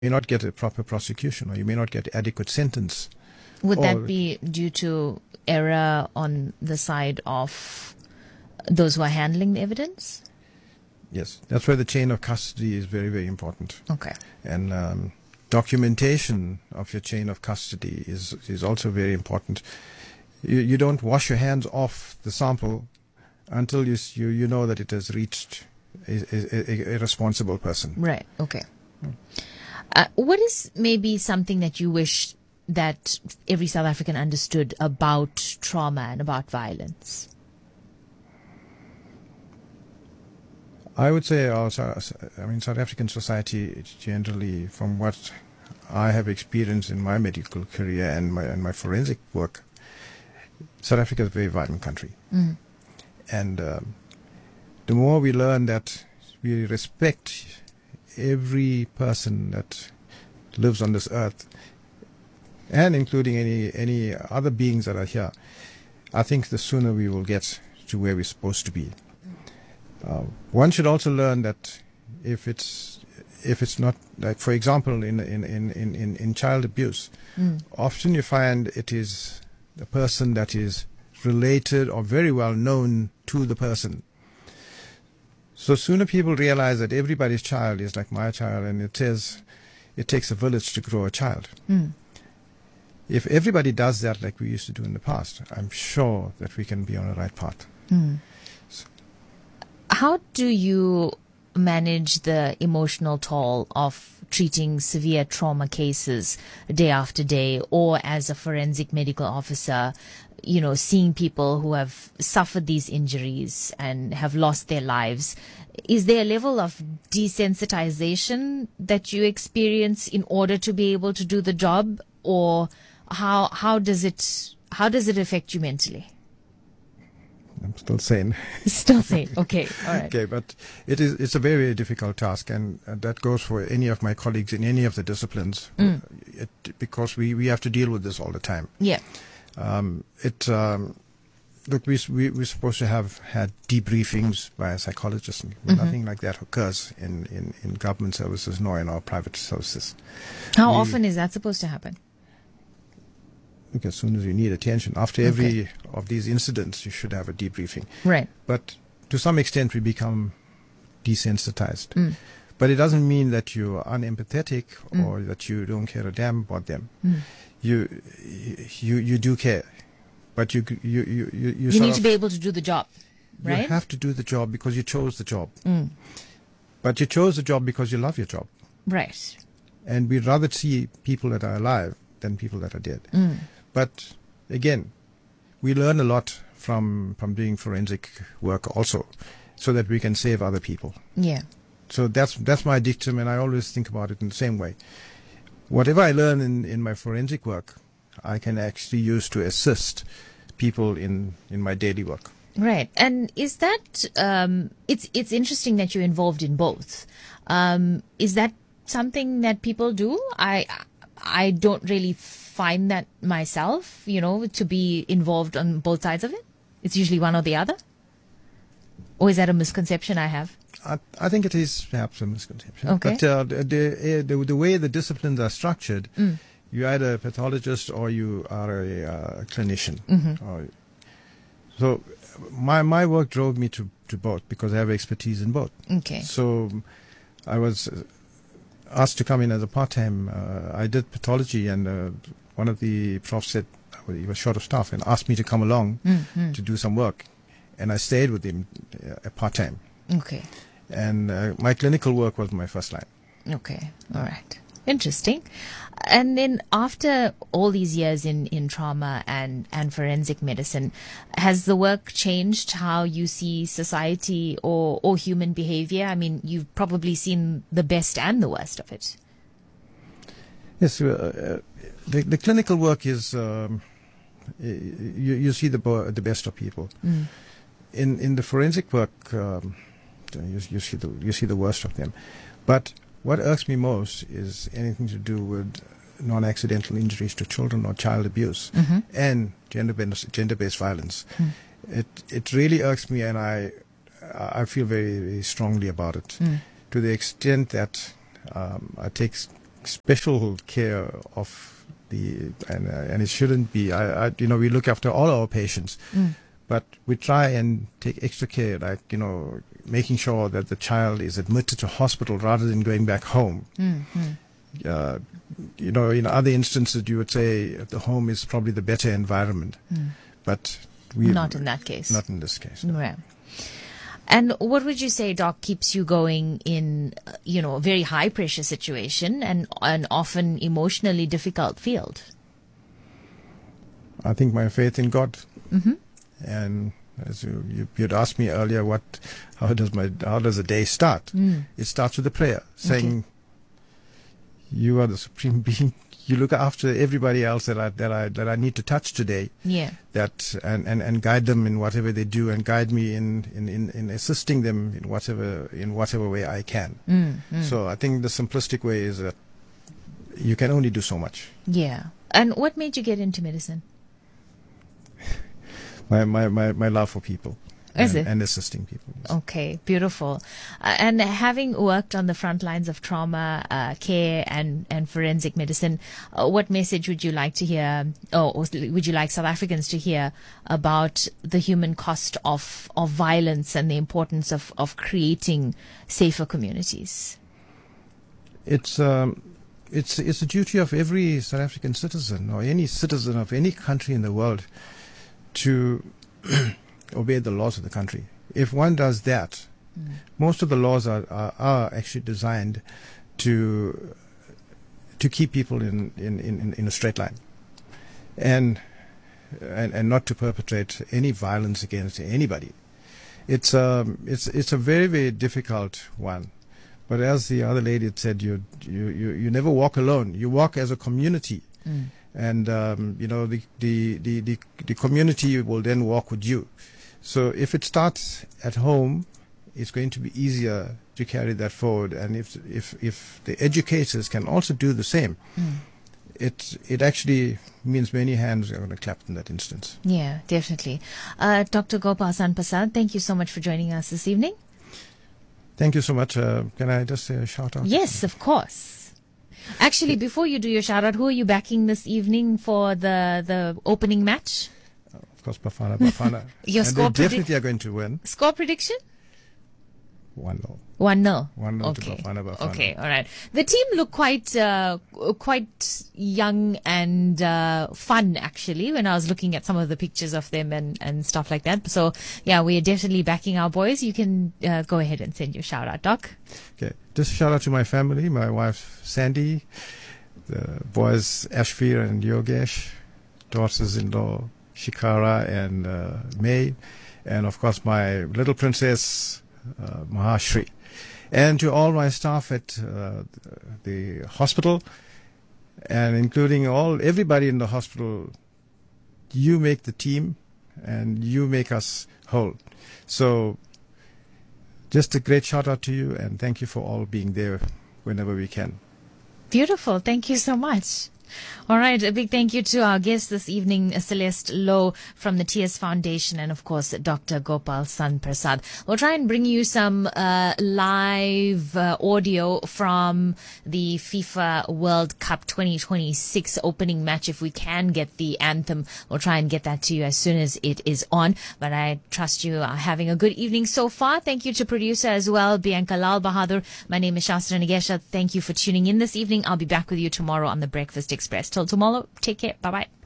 may not get a proper prosecution, or you may not get adequate sentence. Would that be due to error on the side of those who are handling the evidence? Yes, that's where the chain of custody is very, very important. Okay. And documentation of your chain of custody is also very important. You don't wash your hands off the sample until you know that it has reached a responsible person. Right. Okay. What is maybe something that you wish that every South African understood about trauma and about violence? I would say South African society generally, from what I have experienced in my medical career and my forensic work, South Africa is a very violent country. Mm. And the more we learn that we respect every person that lives on this earth, and including any other beings that are here, I think the sooner we will get to where we're supposed to be. One should also learn that if it's not, like, for example, in child abuse, often you find it is the person that is related or very well known to the person. So sooner people realize that everybody's child is like my child, and it takes a village to grow a child. Mm. If everybody does that like we used to do in the past, I'm sure that we can be on the right path. Mm. How do you manage the emotional toll of treating severe trauma cases day after day, or as a forensic medical officer, seeing people who have suffered these injuries and have lost their lives? Is there a level of desensitization that you experience in order to be able to do the job, or how does it affect you mentally? I'm still sane. Still sane. Okay. All right. Okay, but it's a very, very difficult task, and that goes for any of my colleagues in any of the disciplines, because we have to deal with this all the time. Yeah. Look, we're supposed to have had debriefings by a psychologist. Nothing like that occurs in government services nor in our private services. How often is that supposed to happen? Look, as soon as you need attention. After every of these incidents, you should have a debriefing. Right. But to some extent, we become desensitized. But it doesn't mean that you're unempathetic or that you don't care a damn about them. You do care, but you need to be able to do the job, right? You have to do the job because you chose the job. But you chose the job because you love your job. Right. And we'd rather see people that are alive than people that are dead. But again, we learn a lot from doing forensic work also, so that we can save other people. Yeah. So that's my dictum, and I always think about it in the same way. Whatever I learn in my forensic work, I can actually use to assist people in my daily work. Right. And is that it's interesting that you're involved in both. Is that something that people do? I don't really find that myself, to be involved on both sides of it. It's usually one or the other. Or is that a misconception I have? I think it is perhaps a misconception. Okay. But the way the disciplines are structured, you're either a pathologist or you are a clinician. So my work drove me to both because I have expertise in both. Okay. So I was asked to come in as a part-time. I did pathology, and one of the profs said he was short of staff and asked me to come along to do some work, and I stayed with him part-time. Okay. And my clinical work was my first line. Okay. All right. Interesting. And then after all these years in trauma and forensic medicine, has the work changed how you see society or human behavior? I mean, you've probably seen the best and the worst of it. Yes. The clinical work is, you see the best of people. In the forensic work, you see the worst of them. But what irks me most is anything to do with non-accidental injuries to children or child abuse and gender-based violence. It really irks me, and I feel very, very strongly about it, to the extent that I take special care of and it shouldn't be. We look after all our patients, but we try and take extra care, like, making sure that the child is admitted to hospital rather than going back home. In other instances, you would say the home is probably the better environment, but not in that case. Not in this case. No. Right. And what would you say, Doc, keeps you going in, a very high pressure situation and an often emotionally difficult field? I think my faith in God. And as you'd asked me earlier, how does a day start? It starts with a prayer, saying, "You are the supreme being. You look after everybody else that I need to touch today." Yeah. That and guide them in whatever they do, and guide me in assisting them in whatever way I can. So I think the simplistic way is that you can only do so much. Yeah. And what made you get into medicine? My love for people. And assisting people. Yes. Okay, beautiful. And having worked on the front lines of trauma care and forensic medicine, what message would you like to hear, or would you like South Africans to hear about the human cost of violence and the importance of creating safer communities? It's a duty of every South African citizen, or any citizen of any country in the world, to obey the laws of the country. If one does that, most of the laws are actually designed to keep people in a straight line, and not to perpetrate any violence against anybody. It's a very, very difficult one. But as the other lady had said, you never walk alone. You walk as a community. And the community will then walk with you. So if it starts at home, it's going to be easier to carry that forward. And if the educators can also do the same, it actually means many hands are going to clap in that instance. Yeah, definitely. Dr. Gopal San Prasad, thank you so much for joining us this evening. Thank you so much. Can I just say a shout out? Yes, of course. Actually, before you do your shout out, who are you backing this evening for the opening match? Of course, Bafana. Your and score they definitely are going to win. Score prediction? 1-0. 1-0. 1-0 Okay. to Bafana. Okay, all right. The team look quite young and fun, actually, when I was looking at some of the pictures of them and stuff like that. So, yeah, we are definitely backing our boys. You can go ahead and send your shout out, Doc. Okay. Just a shout out to my family, my wife Sandy, the boys Ashfir and Yogesh, daughters-in-law Shikara and May, and of course my little princess Mahashri. And to all my staff at the hospital, and including everybody in the hospital, you make the team and you make us whole. So just a great shout out to you, and thank you for all being there whenever we can. Beautiful. Thank you so much. All right. A big thank you to our guest this evening, Celeste Low from the TS Foundation, and of course, Dr. Gopal San Prasad. We'll try and bring you some live audio from the FIFA World Cup 2026 opening match. If we can get the anthem, we'll try and get that to you as soon as it is on. But I trust you are having a good evening so far. Thank you to producer as well, Bianca Lal Bahadur. My name is Shastra Nagesha. Thank you for tuning in this evening. I'll be back with you tomorrow on the Breakfast Express. Till tomorrow, take care. Bye-bye.